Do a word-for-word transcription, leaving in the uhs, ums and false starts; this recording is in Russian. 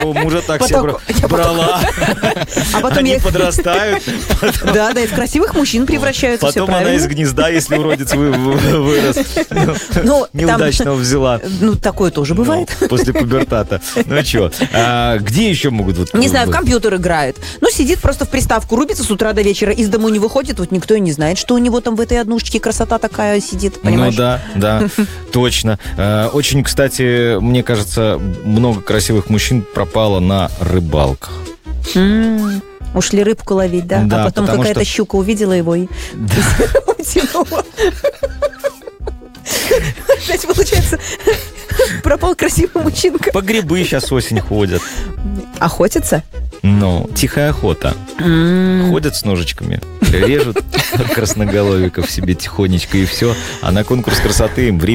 У мужа так себе брала. А потом Они я их... подрастают. Да, да, и в красивых мужчин превращаются, все Потом она правильно. из гнезда, если уродец вы- вы- вырос. Ну, Неудачно там- взяла. Ну, такое тоже бывает. Ну, после пубертата. Ну что, а где еще могут... Вот, Не знаю, в компьютер играет. Ну, сидит просто в приставку, рубится с утра до вечера, из дому не выходит, вот никто и не знает, что у него там в этой однушечке красота такая сидит, понимаешь? Ну да, да, точно. Э, Очень, кстати, мне кажется, много красивых мужчин пропало на рыбалках. М, Ушли рыбку ловить, да? Да, А потом потому какая-то что- щука увидела его и утянула. Опять получается, пропал красивый мужчинка. По грибы сейчас осень ходят. Охотится? Ну, тихая охота. Ходят с ножичками, режут красноголовиков себе тихонечко и все. А на конкурс красоты им время